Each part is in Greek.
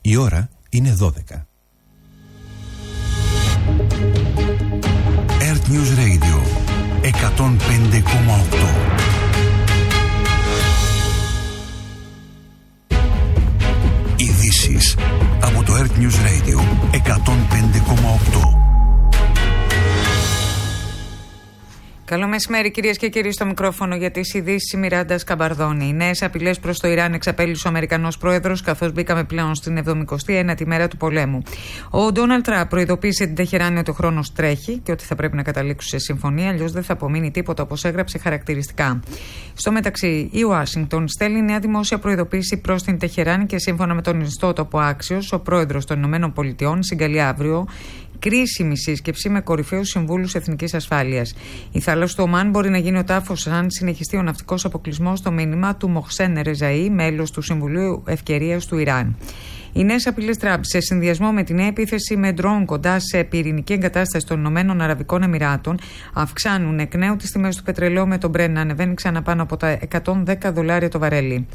Η ώρα είναι 12. Earth News Radio 105,8. Ειδήσεις από το Earth News Radio 105,8. Καλό μεσημέρι, κυρίες και κύριοι, στο μικρόφωνο για τις ειδήσεις η Μιράντα Σκαμπαρδόνη. Νέες απειλές προς το Ιράν εξαπέλυσε ο Αμερικανός πρόεδρος, καθώς μπήκαμε πλέον στην 79η μέρα του πολέμου. Ο Ντόναλντ Τραμπ προειδοποίησε την Τεχεράνη ότι ο χρόνος τρέχει και ότι θα πρέπει να καταλήξουν σε συμφωνία, αλλιώς δεν θα απομείνει τίποτα, όπως έγραψε χαρακτηριστικά. Στο μεταξύ, η Ουάσιγκτον στέλνει νέα δημόσια προειδοποίηση προς την Τεχεράνη και σύμφωνα με τον ιστότοπο Axios, ο πρόεδρος των ΗΠΑ συγκαλεί αύριο κρίσιμη σύσκεψη με κορυφαίους συμβούλους εθνικής ασφάλειας. Η θάλασσα του Ομάν μπορεί να γίνει ο τάφος αν συνεχιστεί ο ναυτικός αποκλεισμός στο μήνυμα του Μοχσέν Ρεζαΐ, μέλος του Συμβουλίου Ευκαιρίας του Ιράν. Οι νέες απειλές Τραμπ σε συνδυασμό με τη νέα επίθεση με ντρόουν κοντά σε πυρηνική εγκατάσταση των Ηνωμένων Αραβικών Εμιράτων αυξάνουν εκ νέου τις τιμές του πετρελαίου, με τον Brent να ανεβαίνει ξανά πάνω από τα $110 το βαρέλι.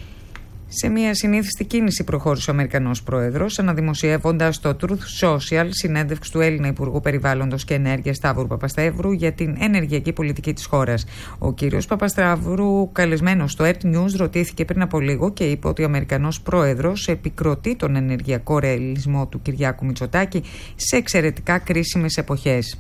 Σε μια συνήθιστη κίνηση προχώρησε ο Αμερικανός πρόεδρος, αναδημοσιεύοντας στο Truth Social συνέντευξη του Έλληνα Υπουργού Περιβάλλοντος και Ενέργειας Σταύρου Παπασταύρου για την ενεργειακή πολιτική της χώρας. Ο κύριος Παπασταύρου, καλεσμένος στο Earth News, ρωτήθηκε πριν από λίγο και είπε ότι ο Αμερικανός πρόεδρος επικροτεί τον ενεργειακό ρεαλισμό του Κυριάκου Μητσοτάκη σε εξαιρετικά κρίσιμες εποχές.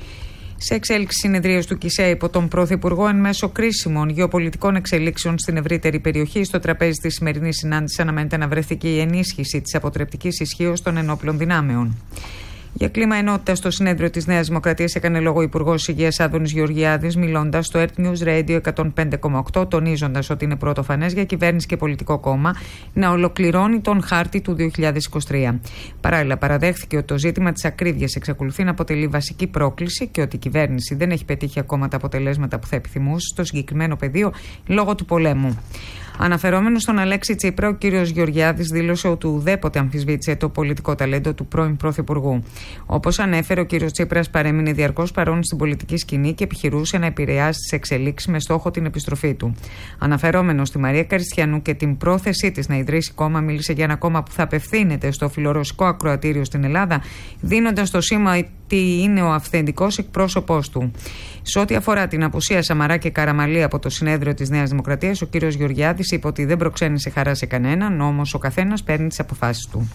Σε εξέλιξη συνεδρίας του ΚΙΣΕ υπό τον Πρωθυπουργό εν μέσω κρίσιμων γεωπολιτικών εξελίξεων στην ευρύτερη περιοχή, στο τραπέζι της σημερινής συνάντησης αναμένεται να βρεθεί και η ενίσχυση της αποτρεπτικής ισχύως των ενόπλων δυνάμεων. Για κλίμα ενότητα στο συνέδριο της Νέας Δημοκρατίας έκανε λόγο ο Υπουργός Υγείας Άδωνης Γεωργιάδης, μιλώντας στο Earth News Radio 105,8, τονίζοντας ότι είναι πρωτοφανές για κυβέρνηση και πολιτικό κόμμα να ολοκληρώνει τον χάρτη του 2023. Παράλληλα, παραδέχθηκε ότι το ζήτημα της ακρίβειας εξακολουθεί να αποτελεί βασική πρόκληση και ότι η κυβέρνηση δεν έχει πετύχει ακόμα τα αποτελέσματα που θα επιθυμούσε στο συγκεκριμένο πεδίο λόγω του πολέμου. Αναφερόμενος στον Αλέξη Τσίπρα, ο κύριος Γεωργιάδης δήλωσε ότι ουδέποτε αμφισβήτησε το πολιτικό ταλέντο του πρώην Πρωθυπουργού. Όπως ανέφερε, ο κύριος Τσίπρας παρέμεινε διαρκώς παρόν στην πολιτική σκηνή και επιχειρούσε να επηρεάσει τις εξελίξεις με στόχο την επιστροφή του. Αναφερόμενος στη Μαρία Καριστιανού και την πρόθεσή της να ιδρύσει κόμμα, μίλησε για ένα κόμμα που θα απευθύνεται στο φιλορωσικό ακροατήριο στην Ελλάδα, δίνοντας το σήμα ότι είναι ο αυθεντικός εκπρόσωπός του. Σε ό,τι αφορά την απουσία Σαμαρά και Καραμαλή από το συνέδριο της Νέας Δημοκρατίας, ο κύριος Γεωργιάδης είπε ότι δεν προξένει σε χαρά σε κανέναν, όμως ο καθένας παίρνει τις αποφάσεις του.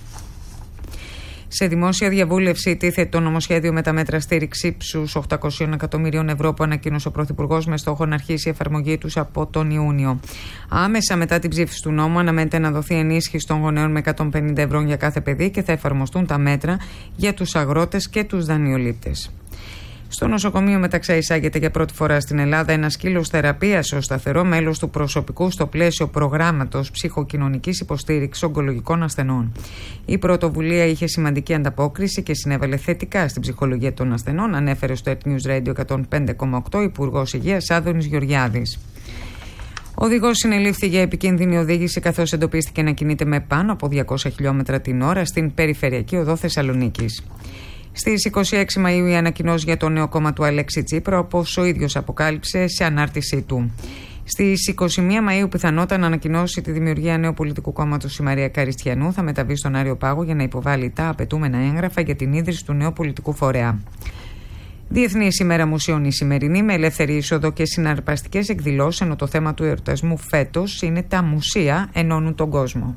Σε δημόσια διαβούλευση τίθεται το νομοσχέδιο με τα μέτρα στήριξη ύψους 800 εκατομμυρίων ευρώ που ανακοίνωσε ο Πρωθυπουργός με στόχο να αρχίσει η εφαρμογή τους από τον Ιούνιο. Άμεσα μετά την ψήφιση του νόμου αναμένεται να δοθεί ενίσχυση των γονέων με 150 ευρώ για κάθε παιδί και θα εφαρμοστούν τα μέτρα για τους αγρότες και τους δανειολήπτες. Στο νοσοκομείο Μεταξά εισάγεται για πρώτη φορά στην Ελλάδα ένα σκύλος θεραπείας ως σταθερό μέλος του προσωπικού στο πλαίσιο προγράμματος ψυχοκοινωνικής υποστήριξης ογκολογικών ασθενών. Η πρωτοβουλία είχε σημαντική ανταπόκριση και συνέβαλε θετικά στην ψυχολογία των ασθενών, ανέφερε στο Earth News Radio 105,8 Υπουργός Υγείας Άδωνης Γεωργιάδης. Ο οδηγός συνελήφθη για επικίνδυνη οδήγηση, καθώς εντοπίστηκε να κινείται με πάνω από 200 χιλιόμετρα την ώρα στην περιφερειακή οδό Θεσσαλονίκης. Στις 26 Μαΐου η ανακοινώση για το νέο κόμμα του Αλέξη Τσίπρα, όπως ο ίδιος αποκάλυψε σε ανάρτησή του. Στις 21 Μαΐου πιθανόταν να ανακοινώσει τη δημιουργία νέου πολιτικού κόμματος η Μαρία Καριστιανού, θα μεταβεί στον Άριο Πάγο για να υποβάλει τα απαιτούμενα έγγραφα για την ίδρυση του νέου πολιτικού φορέα. Διεθνής ημέρα μουσείων η σημερινή, με ελεύθερη είσοδο και συναρπαστικές εκδηλώσεις, ενώ το θέμα του εορτασμού φέτος είναι τα μουσεία ενώνουν τον κόσμο.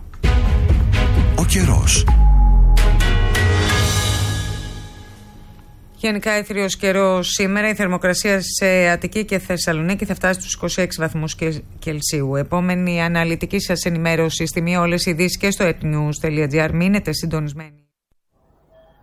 Ο καιρός. Γενικά έθριος καιρός σήμερα, η θερμοκρασία σε Αττική και Θεσσαλονίκη θα φτάσει στους 26 βαθμούς Κελσίου. Επόμενη αναλυτική σας ενημέρωση στη μία όλες οι ειδήσεις και στο etnews.gr. Μείνετε συντονισμένοι.